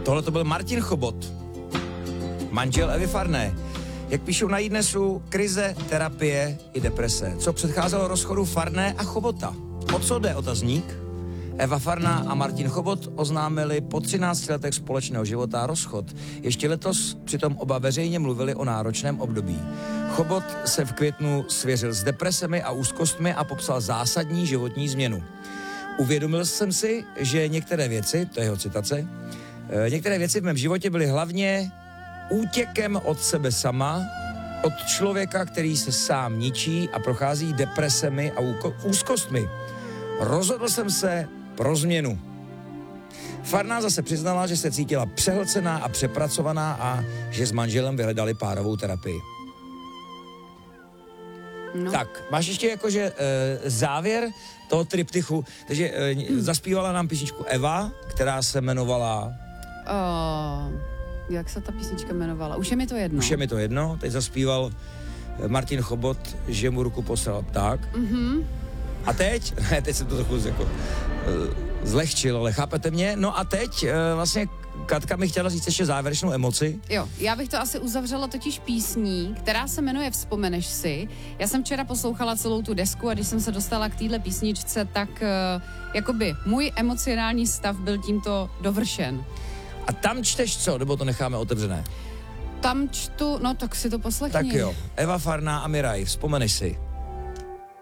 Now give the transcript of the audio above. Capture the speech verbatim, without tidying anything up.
Tohle to byl Martin Chobot, manžel Evy Farné. Jak píšou na iDnesu, krize, terapie i deprese. Co předcházelo rozchodu Farné a Chobota? O co jde, otazník? Eva Farná a Martin Chobot oznámili po třinácti letech společného života rozchod. Ještě letos přitom oba veřejně mluvili o náročném období. Chobot se v květnu svěřil s depresemi a úzkostmi a popsal zásadní životní změnu. Uvědomil jsem si, že některé věci, to je jeho citace, některé věci v mém životě byly hlavně útěkem od sebe sama, od člověka, který se sám ničí a prochází depresemi a úko- úzkostmi. Rozhodl jsem se pro změnu. Farná zase přiznala, že se cítila přehlcená a přepracovaná a že s manželem vyhledali párovou terapii. No. Tak, máš ještě jakože e, závěr toho triptychu, takže e, mm. zaspívala nám písničku Eva, která se jmenovala... Oh, jak se ta písnička jmenovala? Už je mi to jedno. Už je mi to jedno, teď zaspíval Martin Chobot, že mu ruku poslal pták. Mhm. A teď, ne, teď jsem to trochu jako, uh, zlehčil, ale chápete mě? No a teď uh, vlastně Katka mi chtěla říct ještě závěrečnou emoci. Jo, já bych to asi uzavřela totiž písní, která se jmenuje Vzpomeneš si. Já jsem včera poslouchala celou tu desku a když jsem se dostala k téhle písničce, tak uh, jakoby můj emocionální stav byl tímto dovršen. A tam čteš co, nebo to necháme otevřené? Tam čtu, no tak si to poslechni. Tak jo, Eva Farná a Miraj, Vzpomeneš si.